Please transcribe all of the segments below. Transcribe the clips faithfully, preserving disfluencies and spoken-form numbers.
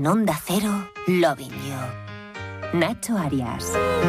En Onda Cero, Loving You. Nacho Arias.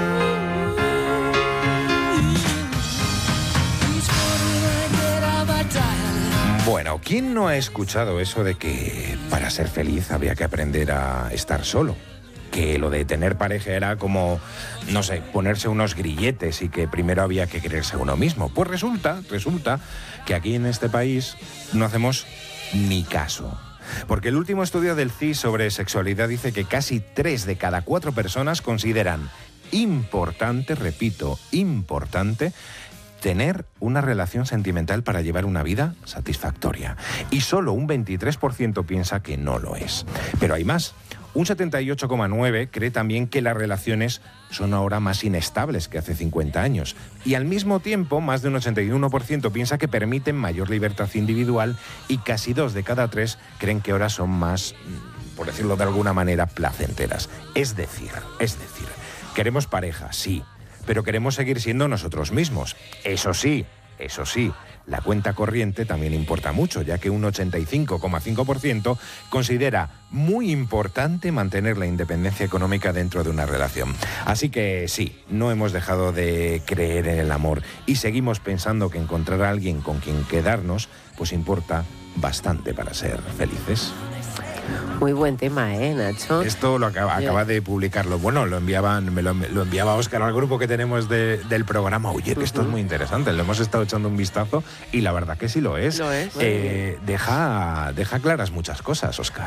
Bueno, ¿quién no ha escuchado eso de que para ser feliz había que aprender a estar solo? Que lo de tener pareja era como, no sé, ponerse unos grilletes y que primero había que quererse uno mismo. Pues resulta, resulta que aquí en este país no hacemos ni caso. Porque el último estudio del C I S sobre sexualidad dice que casi tres de cada cuatro personas consideran importante, repito, importante, tener una relación sentimental para llevar una vida satisfactoria. Y solo un veintitrés por ciento piensa que no lo es. Pero hay más. Un setenta y ocho coma nueve por ciento cree también que las relaciones son ahora más inestables que hace cincuenta años. Y al mismo tiempo, más de un ochenta y uno por ciento piensa que permiten mayor libertad individual y casi dos de cada tres creen que ahora son más, por decirlo de alguna manera, placenteras. Es decir, es decir, queremos pareja, sí, pero queremos seguir siendo nosotros mismos. Eso sí, eso sí, la cuenta corriente también importa mucho, ya que un ochenta y cinco coma cinco por ciento considera muy importante mantener la independencia económica dentro de una relación. Así que sí, no hemos dejado de creer en el amor y seguimos pensando que encontrar a alguien con quien quedarnos, pues importa bastante para ser felices. Muy buen tema, ¿eh, Nacho? Esto lo acaba, acaba de publicarlo. Bueno, lo enviaban, me lo, lo enviaba Óscar al grupo que tenemos de, del programa. Oye, que uh-huh. esto es muy interesante. Lo hemos estado echando un vistazo y la verdad que sí lo es. Lo es. Eh, deja, deja claras muchas cosas, Óscar.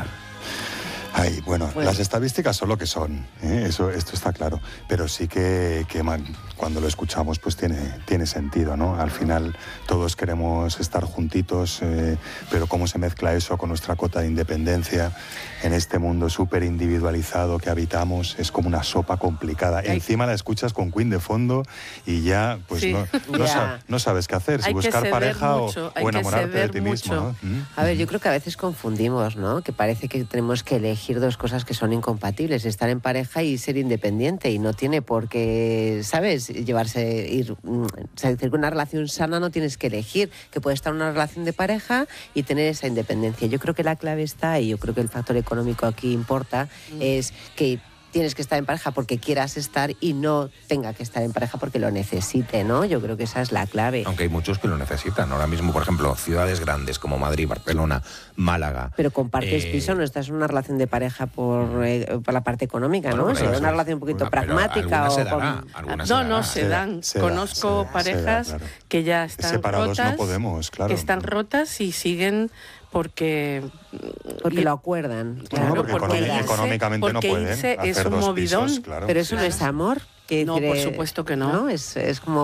Ay, bueno, bueno, las estadísticas son lo que son, ¿eh? Eso, esto está claro, pero sí que, que man, cuando lo escuchamos pues tiene, tiene sentido, ¿no? Al final todos queremos estar juntitos, eh, pero cómo se mezcla eso con nuestra cota de independencia en este mundo súper individualizado que habitamos, es como una sopa complicada. Hay... Encima la escuchas con Queen de fondo y ya pues sí. no, no, yeah. sab, no sabes qué hacer, si hay buscar pareja mucho, o, o enamorarte de ti mucho. mismo, ¿no? A ver, yo creo que a veces confundimos, ¿no? Que parece que tenemos que elegir dos cosas que son incompatibles, estar en pareja y ser independiente, y no tiene por qué, ¿sabes? Llevarse, ir, o sea, decir que una relación sana no tienes que elegir, que puedes estar en una relación de pareja y tener esa independencia. Yo creo que la clave está, y yo creo que el factor económico aquí importa, mm. es que tienes que estar en pareja porque quieras estar y no tenga que estar en pareja porque lo necesite, ¿no? Yo creo que esa es la clave. Aunque hay muchos que lo necesitan. Ahora mismo, por ejemplo, ciudades grandes como Madrid, Barcelona, Málaga. Pero compartes eh... piso, no estás en una relación de pareja por, eh, por la parte económica, bueno, ¿no? Si es una relación un poquito una, pragmática o... Se dará, con... No, se no, se, se dan. Se Conozco da, parejas se da, claro. que ya están separados rotas, no podemos, claro. que están rotas y siguen... Porque, porque lo acuerdan. Claro, no, porque, porque económicamente, económicamente no pueden hacer es un dos movidón, pisos, claro. Pero eso sí, no es amor. Que no, diré, por supuesto que no. ¿no? Es, es como